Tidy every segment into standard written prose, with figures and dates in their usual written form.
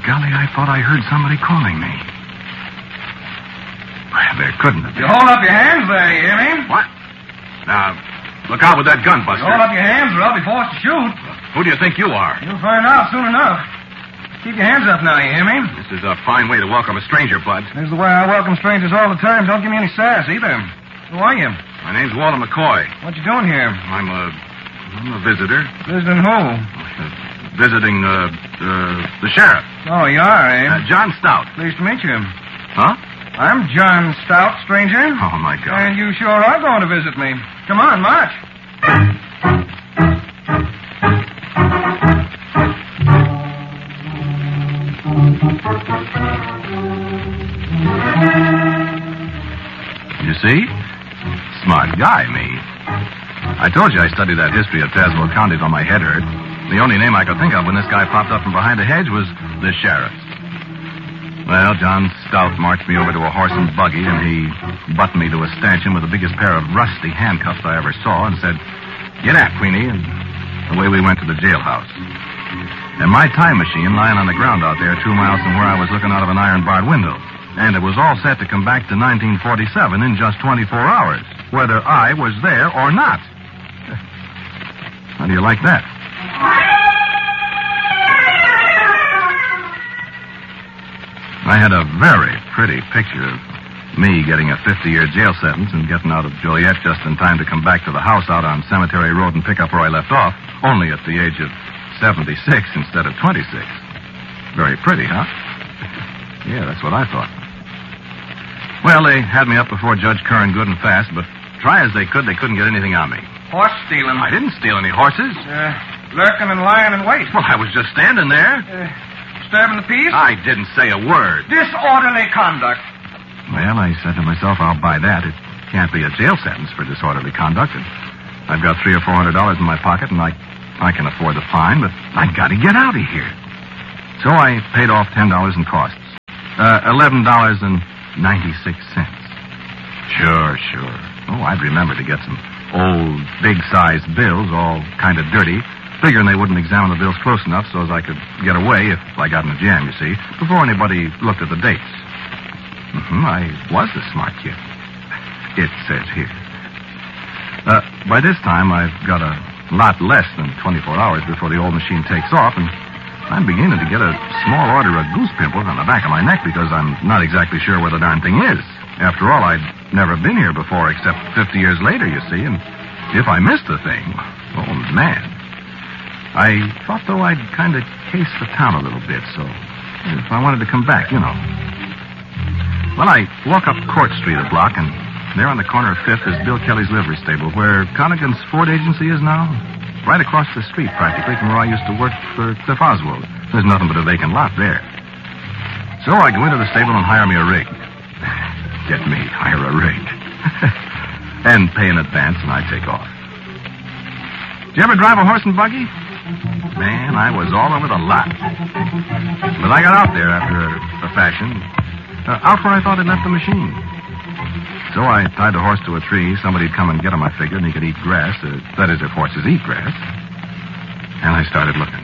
golly, I thought I heard somebody calling me. Well, there couldn't have been. You hold up your hands there, you hear me? What? Now, look out with that gun, Buster. You hold up your hands or I'll be forced to shoot. Who do you think you are? You'll find out soon enough. Keep your hands up now, you hear me? This is a fine way to welcome a stranger, Bud. This is the way I welcome strangers all the time. Don't give me any sass, either. Who are you? My name's Walter McCoy. What you doing here? I'm a visitor. Visiting who? Visiting, the sheriff. Oh, you are, eh? John Stout. Pleased to meet you. Huh? I'm John Stout, stranger. Oh, my God. And you sure are going to visit me. Come on, march. You see? Smart guy, me. I told you I studied that history of Tazewell County till my head hurt. The only name I could think of when this guy popped up from behind the hedge was the sheriff. Well, John Stout marched me over to a horse and buggy, and he buttoned me to a stanchion with the biggest pair of rusty handcuffs I ever saw and said, "Get out, Queenie," and away we went to the jailhouse. And my time machine lying on the ground out there 2 miles from where I was looking out of an iron-barred window. And it was all set to come back to 1947 in just 24 hours, whether I was there or not. How do you like that? I had a very pretty picture of me getting a 50-year jail sentence and getting out of Joliet just in time to come back to the house out on Cemetery Road and pick up where I left off, only at the age of 76 instead of 26. Very pretty, huh? Yeah, that's what I thought. Well, they had me up before Judge Curran good and fast, but try as they could, they couldn't get anything on me. Horse stealing. I didn't steal any horses. Lurking and lying in wait. Well, I was just standing there. Disturbing the peace? I didn't say a word. Disorderly conduct. Well, I said to myself, I'll buy that. It can't be a jail sentence for disorderly conduct. And I've got $300 or $400 in my pocket, and I can afford the fine, but I've got to get out of here. So I paid off $10 in costs. $11.96. Sure. Oh, I'd remember to get some old, big-sized bills, all kind of dirty, figuring they wouldn't examine the bills close enough so as I could get away if I got in a jam, you see, before anybody looked at the dates. I was a smart kid. It says here. By this time, I've got a lot less than 24 hours before the old machine takes off, and I'm beginning to get a small order of goose pimples on the back of my neck because I'm not exactly sure where the darn thing is. After all, I'd never been here before except 50 years later, you see, and if I missed the thing, oh, man. I thought, though, I'd kind of case the town a little bit, so if I wanted to come back, you know. Well, I walk up Court Street a block, and there on the corner of 5th is Bill Kelly's livery stable, where Connigan's Ford Agency is now. Right across the street, practically, from where I used to work for Cliff Oswald. There's nothing but a vacant lot there. So I go into the stable and hire me a rig. Get me, hire a rig. And pay in advance, and I take off. Did you ever drive a horse and buggy? Man, I was all over the lot. But I got out there after a fashion. Out where I thought I'd left the machine. So I tied the horse to a tree. Somebody'd come and get him, I figured, and he could eat grass. That is, if horses eat grass. And I started looking.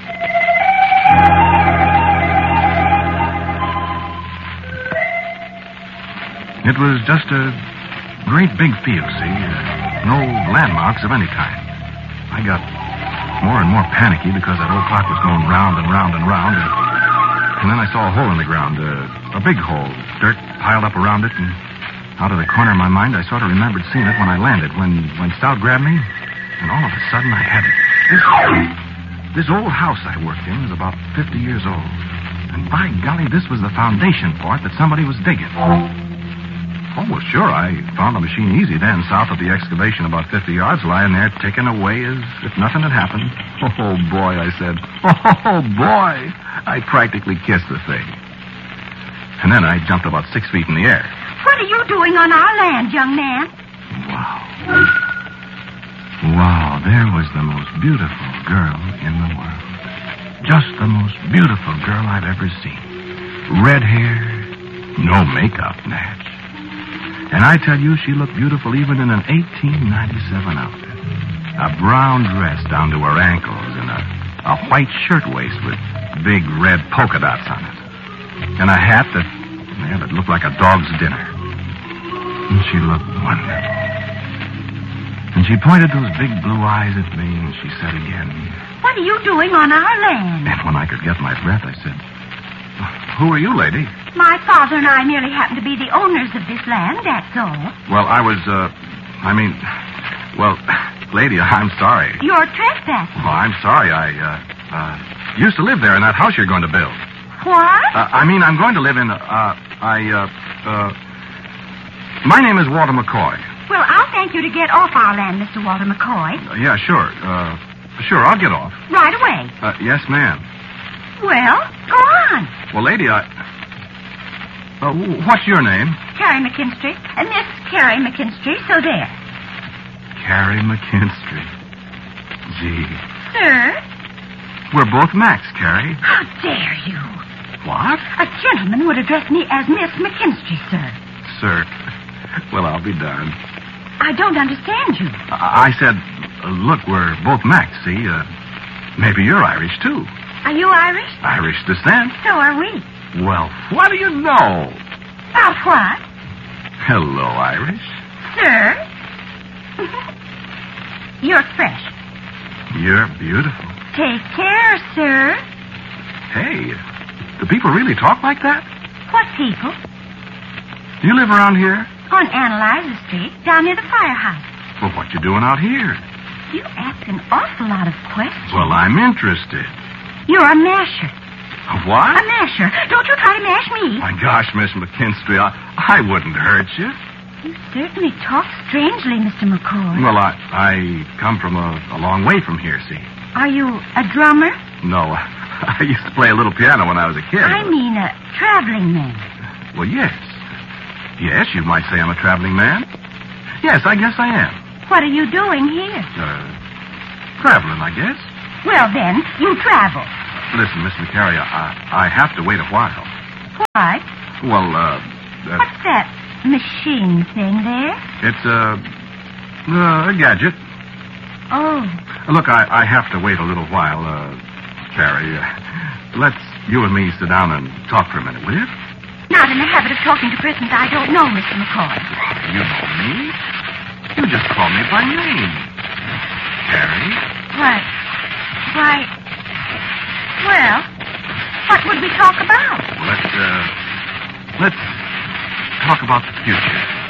It was just a great big field, see? No landmarks of any kind. I got more and more panicky because that old clock was going round and round and round. And then I saw a hole in the ground, a big hole, dirt piled up around it, and out of the corner of my mind, I sort of remembered seeing it when I landed, when Stout grabbed me, and all of a sudden I had it. This old house I worked in was about 50 years old, and by golly, this was the foundation for it that somebody was digging. Oh, well, sure, I found the machine easy then, south of the excavation, about 50 yards, lying there ticking away as if nothing had happened. Oh, boy, I said. Oh, boy. I practically kissed the thing. And then I jumped about 6 feet in the air. What are you doing on our land, young man? Wow, there was the most beautiful girl in the world. Just the most beautiful girl I've ever seen. Red hair, no makeup, Natch. And I tell you, she looked beautiful even in an 1897 outfit. A brown dress down to her ankles and a white shirtwaist with big red polka dots on it. And a hat that looked like a dog's dinner. And she looked wonderful. And she pointed those big blue eyes at me, and she said again, What are you doing on our land? and when I could get my breath, I said, Who are you, lady? My father and I merely happen to be the owners of this land, that's all. Well, lady, I'm sorry. You're trespassing. Oh, I'm sorry. I used to live there in that house you're going to build. What? I'm going to live in, my name is Walter McCoy. Well, I'll thank you to get off our land, Mr. Walter McCoy. Yeah, sure. Sure, I'll get off. Right away. Yes, ma'am. Well, go on. Well, lady, what's your name? Carrie McKinstry. Miss Carrie McKinstry, so there. Carrie McKinstry. Gee. Sir? We're both Macs, Carrie. How dare you? What? A gentleman would address me as Miss McKinstry, sir. Sir. Well, I'll be darned. I don't understand you. I said, look, we're both Macs, see? Maybe you're Irish, too. Are you Irish? Irish descent. So are we. Well, what do you know? About what? Hello, Irish. Sir? You're fresh. You're beautiful. Take care, sir. Hey, do people really talk like that? What people? Do you live around here? On Analyzer Street, down near the firehouse. Well, what you doing out here? You ask an awful lot of questions. Well, I'm interested. You're a masher. What? A masher. Don't you try to mash me. My gosh, Miss McKinstry, I wouldn't hurt you. You certainly talk strangely, Mr. McCoy. Well, I come from a long way from here, see. Are you a drummer? No, I used to play a little piano when I was a kid. I mean a traveling man. Well, yes. Yes, you might say I'm a traveling man. Yes, I guess I am. What are you doing here? Traveling, I guess. Well, then, you travel. Listen, Miss McCary, I have to wait a while. What? Well, What's that machine thing there? It's a gadget. Oh. Look, I have to wait a little while, Carrie. Let's you and me sit down and talk for a minute, will you? Not in the habit of talking to persons I don't know, Mr. McCoy. You know me? You just call me by name. Carrie? What? Why... Well, what would we talk about? Let's talk about the future.